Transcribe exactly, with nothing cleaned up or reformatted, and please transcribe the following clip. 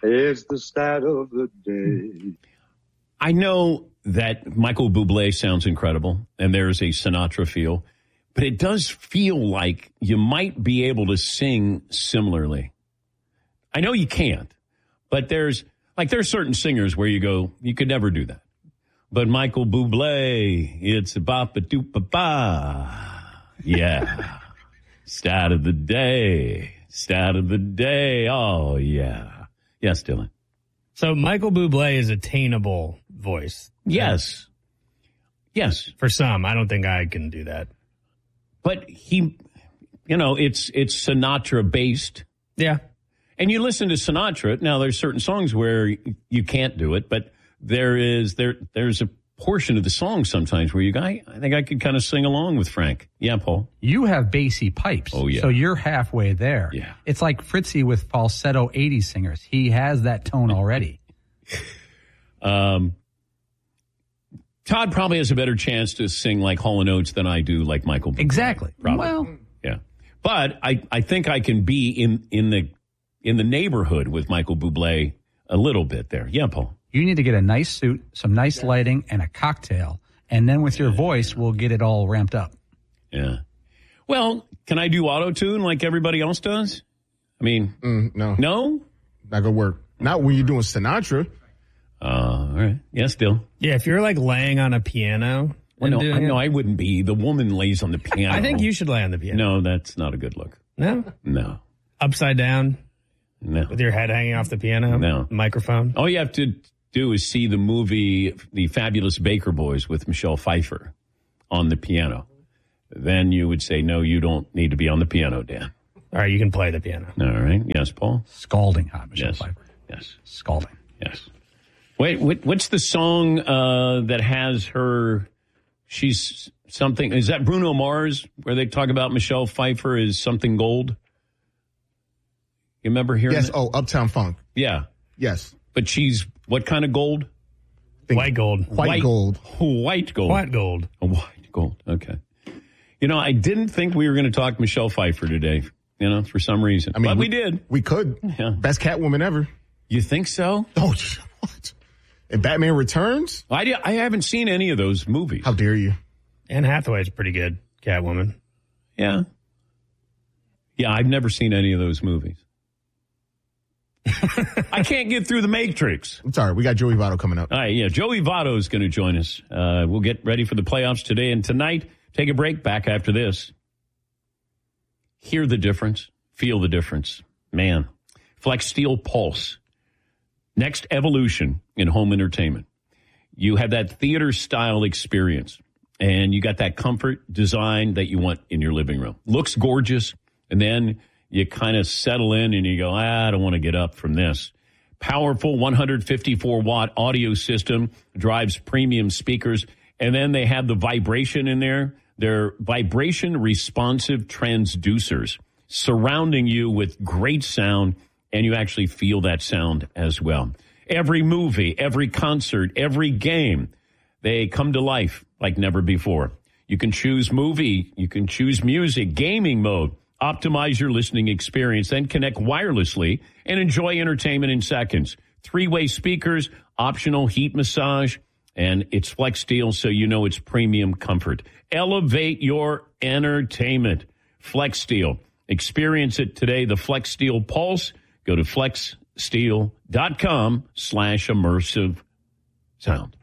It's the start of the day. I know that Michael Bublé sounds incredible, and there's a Sinatra feel, but it does feel like you might be able to sing similarly. I know you can't, but there's like there's certain singers where you go, you could never do that. But Michael Bublé, it's a bop a doop a ba. Yeah. Start of the day. Start of the day. Oh, yeah. Yes, Dylan. So Michael Bublé is attainable voice. Yes. Yes. For some. I don't think I can do that. But he, you know, it's it's Sinatra based. Yeah. And you listen to Sinatra. Now, there's certain songs where you can't do it, but there is there there's a portion of the song sometimes where you guy I think I could kind of sing along with Frank. Yeah, Paul. You have bassy pipes. Oh, yeah. So you're halfway there. Yeah. It's like Fritzy with falsetto eighties singers. He has that tone already. um, Todd probably has a better chance to sing like Hall and Oates than I do like Michael Bublé. Exactly. Probably. Well, yeah. But I, I think I can be in, in the in the neighborhood with Michael Bublé a little bit there. Yeah, Paul. You need to get a nice suit, some nice lighting, and a cocktail. And then with your voice, we'll get it all ramped up. Yeah. Well, can I do auto-tune like everybody else does? I mean, mm, no. No? Not going to work. Not when you're doing Sinatra. Uh, all right. Yes, Dill. Yeah, if you're like laying on a piano. Well, no, I, it, no, I wouldn't be. The woman lays on the piano. I think you should lay on the piano. No, that's not a good look. No? No. Upside down? No. With your head hanging off the piano? No. Microphone? All you have to do is see the movie The Fabulous Baker Boys with Michelle Pfeiffer on the piano. Then you would say, no, you don't need to be on the piano, Dan. All right, you can play the piano. All right. Yes, Paul? Scalding hot, Michelle yes. Pfeiffer. Yes. Scalding. Yes. Wait, what, what's the song uh, that has her, she's something, is that Bruno Mars, where they talk about Michelle Pfeiffer is something gold? You remember hearing Yes, that? oh, Uptown Funk. Yeah. Yes. But she's what kind of gold? White gold. White, White gold. White gold. White gold. Oh, white gold. Okay. You know, I didn't think we were going to talk Michelle Pfeiffer today, you know, for some reason. I mean, but we, we did. We could. Yeah. Best Catwoman ever. You think so? Oh, what? And Batman Returns? I, di- I haven't seen any of those movies. How dare you? Anne Hathaway's pretty good, Catwoman. Yeah. Yeah, I've never seen any of those movies. I can't get through the Matrix. I'm sorry. We got Joey Votto coming up. All right, yeah. Joey Votto is going to join us. Uh, we'll get ready for the playoffs today and tonight. Take a break. Back after this. Hear the difference. Feel the difference. Man. Flex Steel Pulse. Next evolution in home entertainment. You have that theater-style experience, and you got that comfort design that you want in your living room. Looks gorgeous, and then you kind of settle in and you go, ah, I don't want to get up from this. Powerful one hundred fifty-four watt audio system drives premium speakers, and then they have the vibration in there. They're vibration responsive transducers surrounding you with great sound, and you actually feel that sound as well. Every movie, every concert, every game, they come to life like never before. You can choose movie, you can choose music, gaming mode. Optimize your listening experience, then connect wirelessly and enjoy entertainment in seconds. Three-way speakers, optional heat massage, and it's Flex Steel, so you know it's premium comfort. Elevate your entertainment. Flex Steel. Experience it today, the Flex Steel Pulse. Go to flexsteel.com slash immersive sound.